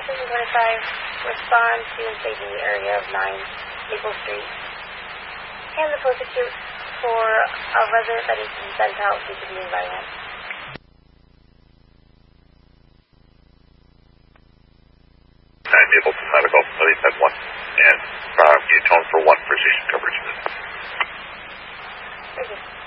Precision 25, respond to and staging the area of 9 Maple Street. And the post-acute for a resident that is being sent out due to being violent. Maple Medical, Philly 1, and you tone for 1 precision coverage. Thank you.